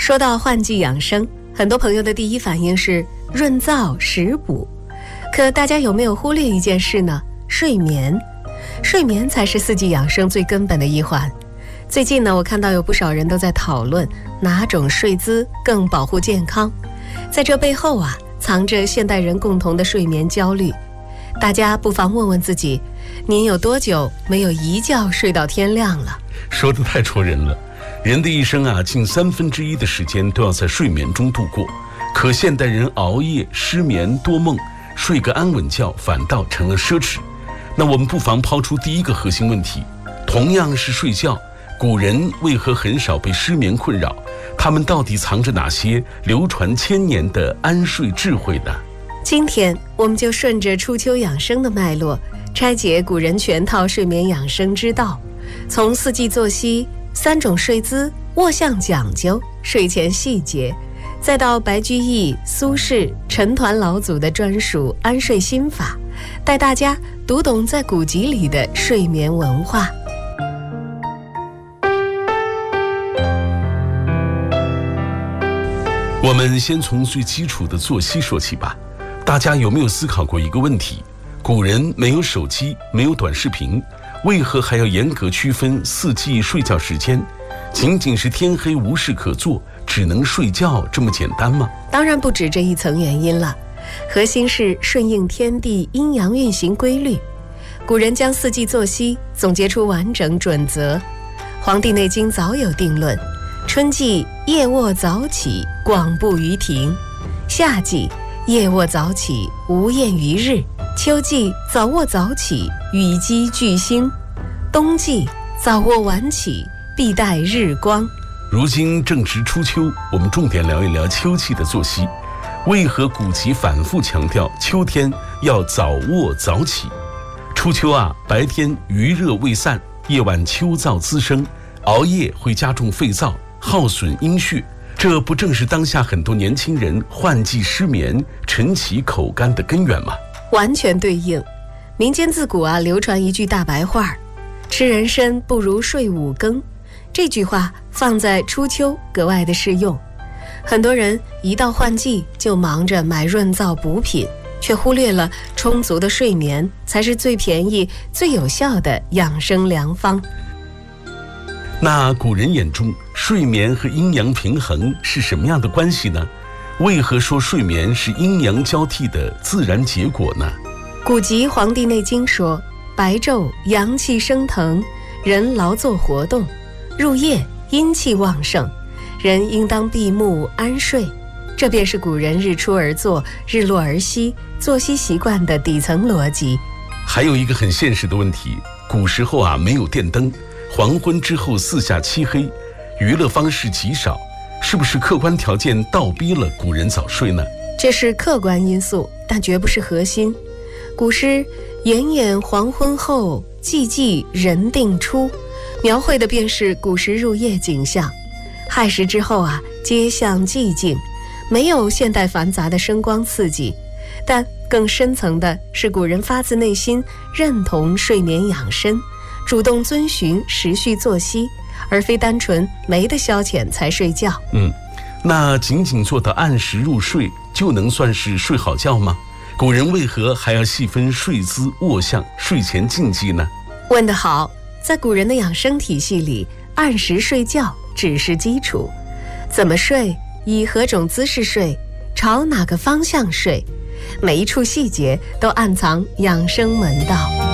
说到换季养生，很多朋友的第一反应是润燥食补，可大家有没有忽略一件事呢？睡眠。睡眠才是四季养生最根本的一环。最近呢，我看到有不少人都在讨论哪种睡姿更保护健康。在这背后啊，藏着现代人共同的睡眠焦虑。大家不妨问问自己，您有多久没有一觉睡到天亮了？ 说得太戳人了。人的一生啊，近1/3的时间都要在睡眠中度过，可现代人熬夜、失眠、多梦，睡个安稳觉反倒成了奢侈。那我们不妨抛出第一个核心问题，同样是睡觉，古人为何很少被失眠困扰？他们到底藏着哪些流传千年的安睡智慧呢？ 今天我们就顺着初秋养生的脉络，拆解古人全套睡眠养生之道，从四季作息、3种睡姿、卧相讲究、睡前细节，再到白居易、苏轼、陈抟老祖的专属安睡心法，带大家读懂在古籍里的睡眠文化。 我们先从最基础的作息说起吧。大家有没有思考过一个问题？古人没有手机，没有短视频，为何还要严格区分4季睡觉时间？仅仅是天黑无事可做，只能睡觉这么简单吗？ 当然不止这一层原因了，核心是顺应天地阴阳运行规律。古人将4季作息总结出完整准则，《黄帝内经》早有定论：春季夜卧早起，广步于庭；夏季夜卧早起，无厌于日；秋季早卧早起，与鸡俱兴；冬季早卧晚起，必待日光。 如今正值初秋，我们重点聊一聊秋季的作息。为何古籍反复强调秋天要早卧早起？初秋啊，白天余热未散，夜晚秋燥滋生，熬夜会加重肺燥，耗损阴血。这不正是当下很多年轻人换季失眠、晨起口干的根源吗？ 完全对应。民间自古啊，流传一句大白话：吃人参不如睡5更。这句话放在初秋格外的适用。很多人一到换季就忙着买润燥补品，却忽略了充足的睡眠才是最便宜、最有效的养生良方。 那古人眼中睡眠和阴阳平衡是什么样的关系呢？为何说睡眠是阴阳交替的自然结果呢？ 古籍《黄帝内经》说，白昼阳气升腾，人劳作活动；入夜阴气旺盛，人应当闭目安睡。这便是古人日出而作，日落而息作息习惯的底层逻辑。 还有一个很现实的问题，古时候啊，没有电灯，黄昏之后四下漆黑，娱乐方式极少，是不是客观条件倒逼了古人早睡呢？ 这是客观因素，但绝不是核心。古诗炎炎黄昏后，寂寂人定出，描绘的便是古时入夜景象。亥时之后啊，街巷寂静，没有现代繁杂的声光刺激，但更深层的是古人发自内心认同睡眠养生，主动遵循时序作息，而非单纯没得消遣才睡觉。 那仅仅做到按时入睡就能算是睡好觉吗？古人为何还要细分睡姿、卧相、睡前禁忌呢？ 问得好，在古人的养生体系里，按时睡觉只是基础，怎么睡，以何种姿势睡，朝哪个方向睡，每一处细节都暗藏养生门道。